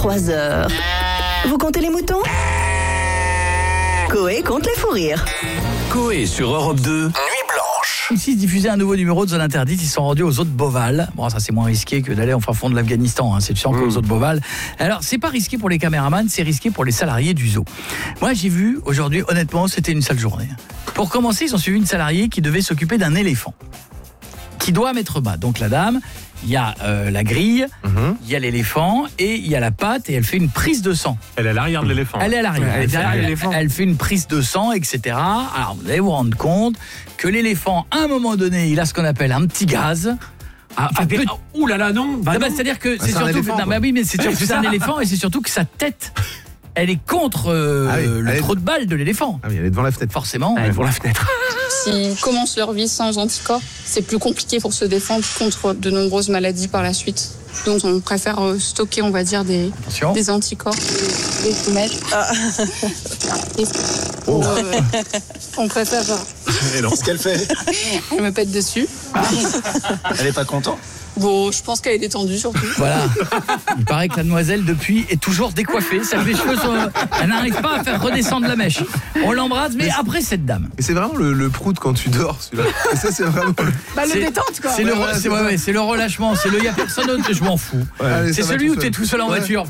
3 heures. Vous comptez les moutons ? Coé compte les fous rires. Coé sur Europe 2, Nuit Blanche. Ici, diffusait un nouveau numéro de Zone Interdite. Ils sont rendus aux eaux de Beauval. Bon, ça c'est moins risqué que d'aller en fin fond de l'Afghanistan. C'est sûr qu'aux eaux de Beauval. Alors, c'est pas risqué pour les caméramans, c'est risqué pour les salariés du zoo. Moi, j'ai vu aujourd'hui, honnêtement, c'était une sale journée. Pour commencer, ils ont suivi une salariée qui devait s'occuper d'un éléphant qui doit mettre bas. Donc la dame, il y a la grille, il y a l'éléphant et il y a la patte et elle fait une prise de sang. Elle est à l'arrière de l'éléphant. Elle est à l'arrière. Elle est derrière l'éléphant. Elle fait une prise de sang, etc. Alors vous allez vous rendre compte que l'éléphant, à un moment donné, il a ce qu'on appelle un petit gaz. Ouh là là, non. Bah c'est-à-dire que c'est surtout éléphant, que, oui, mais c'est sûr que c'est un éléphant et c'est surtout que sa tête, elle est contre le trou de balle de l'éléphant. Ah oui, elle est devant la fenêtre. Forcément. Elle est devant la fenêtre. S'ils commencent leur vie sans anticorps, c'est plus compliqué pour se défendre contre de nombreuses maladies par la suite. Donc on préfère stocker, on va dire, des anticorps, des soumettre. On préfère... Et non, ce qu'elle fait. Elle me pète dessus. Elle est pas contente. Bon, je pense qu'elle est détendue surtout. Voilà. Il paraît que la demoiselle, depuis, est toujours décoiffée. Les cheveux elle n'arrive pas à faire redescendre la mèche. On l'embrasse, mais après cette dame. Et c'est vraiment le prout quand tu dors, celui-là. Et ça, c'est vraiment... Le détente, quoi. C'est le relâchement. C'est le il n'y a personne d'autre que je m'en fous. Allez, c'est celui où tu es tout seul en voiture.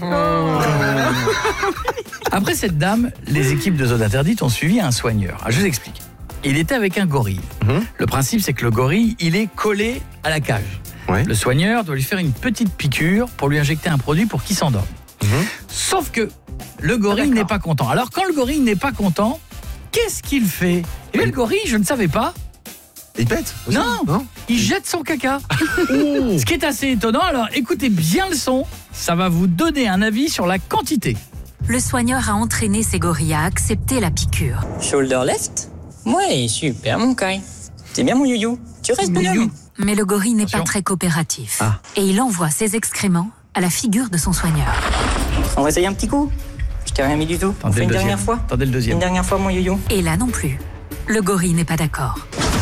Après cette dame, les équipes de Zone Interdite ont suivi un soigneur. Je vous explique. Il était avec un gorille. Le principe, c'est que le gorille, il est collé à la cage. Ouais. Le soigneur doit lui faire une petite piqûre pour lui injecter un produit pour qu'il s'endorme. Sauf que le gorille n'est pas content. Alors quand le gorille n'est pas content, qu'est-ce qu'il fait ? Et bien le gorille, je ne savais pas. Il pète aussi, Non, il jette son caca. Ce qui est assez étonnant. Alors écoutez bien le son, ça va vous donner un avis sur la quantité. Le soigneur a entraîné ses gorilles à accepter la piqûre. Shoulder left ? Ouais, super mon Kai. C'est bien mon youyou. Tu restes bonhomme. Mais le gorille n'est pas très coopératif. Et il envoie ses excréments à la figure de son soigneur. On va essayer un petit coup. Je t'ai rien mis du tout. On fait une dernière fois. Attendez le deuxième. Une dernière fois mon youyou. Et là non plus. Le gorille n'est pas d'accord.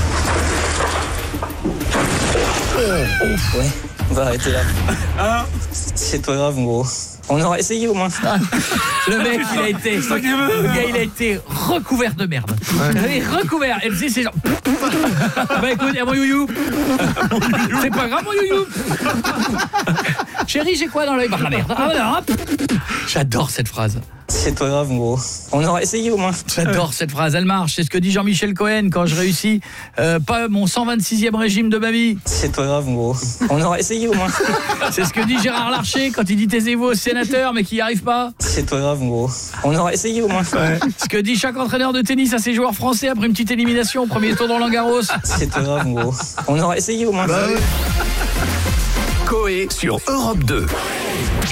Ouais, on va arrêter là. C'est pas grave, gros. On aura essayé au moins. Le mec, il a été recouvert de merde. Il est recouvert. Et c'est genre... Bah écoute, mon youyou. C'est pas grave, mon youyou. Chérie, j'ai quoi dans l'œil ? Bah la merde. J'adore cette phrase. C'est pas grave, gros. On aura essayé au moins. J'adore cette phrase, elle marche. C'est ce que dit Jean-Michel Cohen quand je réussis pas mon 126e régime de ma vie. C'est pas grave, gros. On aura essayé au moins. C'est ce que dit Gérard Larcher quand il dit taisez-vous au sénateur mais qu'il n'y arrive pas. C'est pas grave, gros. On aura essayé au moins. Ce que dit chaque entraîneur de tennis à ses joueurs français après une petite élimination au premier tour dans Roland-Garros. C'est pas grave, gros. On aura essayé au moins. Coé sur Europe 2.